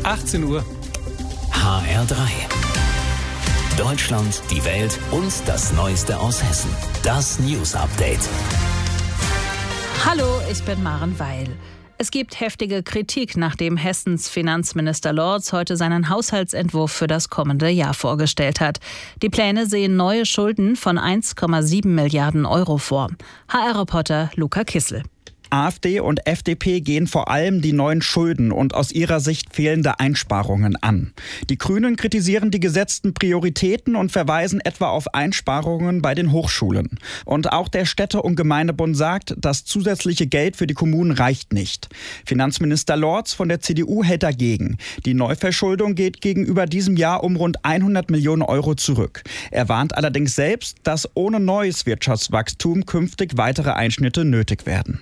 18 Uhr. HR3. Deutschland, die Welt und das Neueste aus Hessen. Das News Update. Hallo, ich bin Maren Weil. Es gibt heftige Kritik, nachdem Hessens Finanzminister Lorz heute seinen Haushaltsentwurf für das kommende Jahr vorgestellt hat. Die Pläne sehen neue Schulden von 1,7 Milliarden Euro vor. HR-Reporter Luca Kissel. AfD und FDP gehen vor allem die neuen Schulden und aus ihrer Sicht fehlende Einsparungen an. Die Grünen kritisieren die gesetzten Prioritäten und verweisen etwa auf Einsparungen bei den Hochschulen. Und auch der Städte- und Gemeindebund sagt, das zusätzliche Geld für die Kommunen reicht nicht. Finanzminister Lorz von der CDU hält dagegen. Die Neuverschuldung geht gegenüber diesem Jahr um rund 100 Millionen Euro zurück. Er warnt allerdings selbst, dass ohne neues Wirtschaftswachstum künftig weitere Einschnitte nötig werden.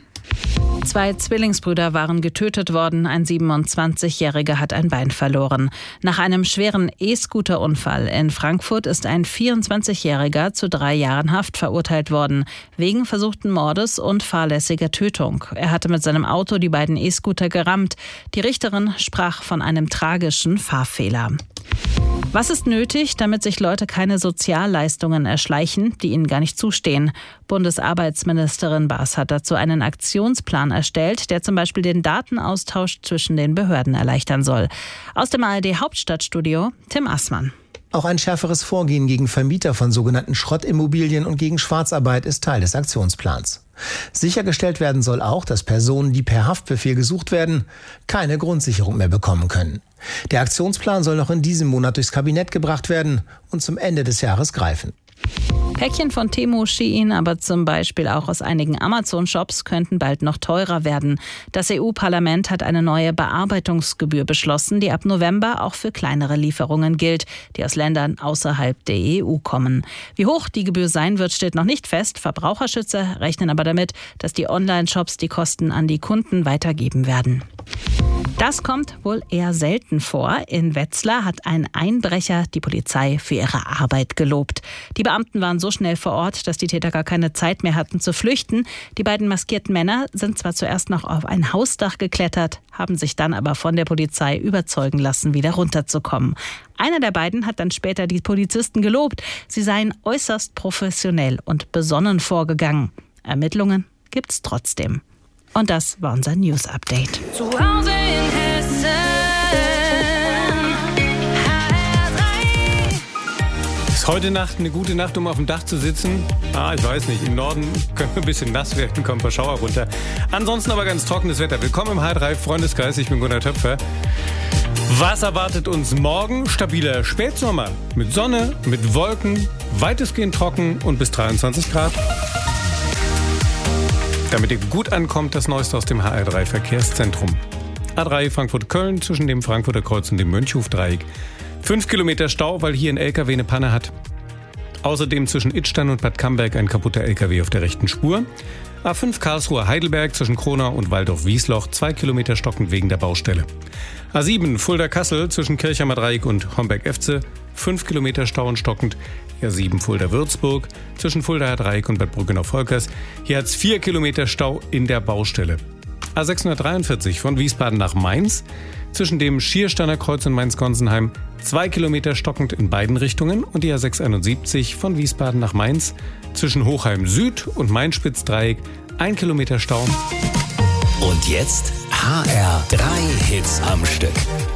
2 Zwillingsbrüder waren getötet worden, ein 27-Jähriger hat ein Bein verloren. Nach einem schweren E-Scooter-Unfall in Frankfurt ist ein 24-Jähriger zu 3 Jahren Haft verurteilt worden, wegen versuchten Mordes und fahrlässiger Tötung. Er hatte mit seinem Auto die beiden E-Scooter gerammt. Die Richterin sprach von einem tragischen Fahrfehler. Was ist nötig, damit sich Leute keine Sozialleistungen erschleichen, die ihnen gar nicht zustehen? Bundesarbeitsministerin Baas hat dazu einen Aktionsplan erstellt, der zum Beispiel den Datenaustausch zwischen den Behörden erleichtern soll. Aus dem ARD-Hauptstadtstudio Tim Assmann. Auch ein schärferes Vorgehen gegen Vermieter von sogenannten Schrottimmobilien und gegen Schwarzarbeit ist Teil des Aktionsplans. Sichergestellt werden soll auch, dass Personen, die per Haftbefehl gesucht werden, keine Grundsicherung mehr bekommen können. Der Aktionsplan soll noch in diesem Monat durchs Kabinett gebracht werden und zum Ende des Jahres greifen. Päckchen von Temu, Shein, aber zum Beispiel auch aus einigen Amazon-Shops könnten bald noch teurer werden. Das EU-Parlament hat eine neue Bearbeitungsgebühr beschlossen, die ab November auch für kleinere Lieferungen gilt, die aus Ländern außerhalb der EU kommen. Wie hoch die Gebühr sein wird, steht noch nicht fest. Verbraucherschützer rechnen aber damit, dass die Online-Shops die Kosten an die Kunden weitergeben werden. Das kommt wohl eher selten vor. In Wetzlar hat ein Einbrecher die Polizei für ihre Arbeit gelobt. Die Beamten waren so schnell vor Ort, dass die Täter gar keine Zeit mehr hatten zu flüchten. Die beiden maskierten Männer sind zwar zuerst noch auf ein Hausdach geklettert, haben sich dann aber von der Polizei überzeugen lassen, wieder runterzukommen. Einer der beiden hat dann später die Polizisten gelobt. Sie seien äußerst professionell und besonnen vorgegangen. Ermittlungen gibt's trotzdem. Und das war unser News-Update. Zu Hause in Hessen. HR3. Ist heute Nacht eine gute Nacht, um auf dem Dach zu sitzen? Ich weiß nicht. Im Norden können wir ein bisschen nass werden, kommen ein paar Schauer runter. Ansonsten aber ganz trockenes Wetter. Willkommen im HR3-Freundeskreis. Ich bin Gunnar Töpfer. Was erwartet uns morgen? Stabiler Spätsommer. Mit Sonne, mit Wolken, weitestgehend trocken und bis 23 Grad. Damit ihr gut ankommt, das Neueste aus dem HR3-Verkehrszentrum. A3 Frankfurt-Köln zwischen dem Frankfurter Kreuz und dem Mönchhof-Dreieck. 5 Kilometer Stau, weil hier ein LKW eine Panne hat. Außerdem zwischen Idstein und Bad Camberg ein kaputter LKW auf der rechten Spur. A5 Karlsruhe-Heidelberg zwischen Kronau und Waldorf-Wiesloch 2 Kilometer stockend wegen der Baustelle. A7 Fulda-Kassel zwischen Kirchheimer Dreieck und Homberg-Efze 5 Kilometer Stau und stockend. A7 Fulda-Würzburg zwischen Fuldaer Dreieck und Bad Brückenau-Volkers. Hier hat es 4 Kilometer Stau in der Baustelle. A643 von Wiesbaden nach Mainz zwischen dem Schiersteiner Kreuz und Mainz-Gonsenheim 2 Kilometer stockend in beiden Richtungen und die A671 von Wiesbaden nach Mainz zwischen Hochheim Süd und Main-Spitz-Dreieck 1 Kilometer Stau. Und jetzt HR3 Hits am Stück.